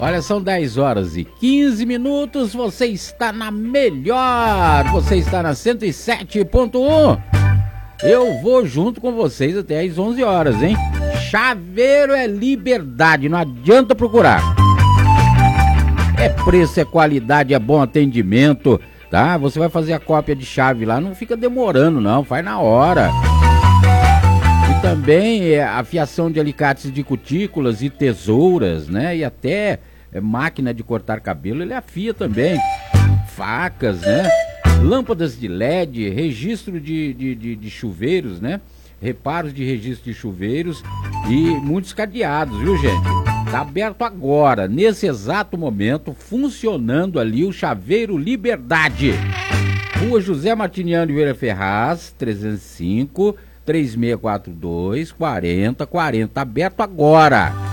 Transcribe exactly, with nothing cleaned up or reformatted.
Olha, são dez horas e quinze minutos, você está na melhor, você está na cento e sete ponto um. Eu vou junto com vocês até às onze horas, hein? Chaveiro é liberdade, não adianta procurar. É preço, é qualidade, é bom atendimento, tá? Você vai fazer a cópia de chave lá, não fica demorando não, faz na hora. E também é afiação de alicates de cutículas e tesouras, né? E até é, máquina de cortar cabelo, ele afia também. Facas, né? Lâmpadas de L E D, registro de, de, de, de chuveiros, né? Reparos de registro de chuveiros e muitos cadeados, viu, gente? Tá aberto agora, nesse exato momento, funcionando ali o Chaveiro Liberdade. Rua José Martiniano de Vieira Ferraz, trezentos e cinco, três seis quatro dois, quarenta quarenta, aberto agora.